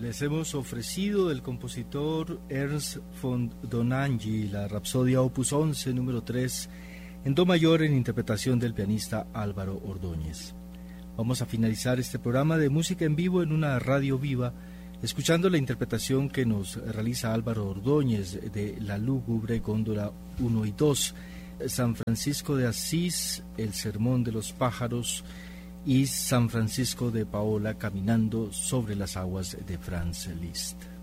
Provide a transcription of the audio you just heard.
Les hemos ofrecido del compositor Ernst von Donangy la Rapsodia Opus 11, número 3, en do mayor en interpretación del pianista Álvaro Ordóñez. Vamos a finalizar este programa de música en vivo en una radio viva, escuchando la interpretación que nos realiza Álvaro Ordóñez de La Lúgubre Góndola 1 y 2, San Francisco de Asís, El Sermón de los Pájaros y San Francisco de Paola, Caminando sobre las aguas de Franz Liszt.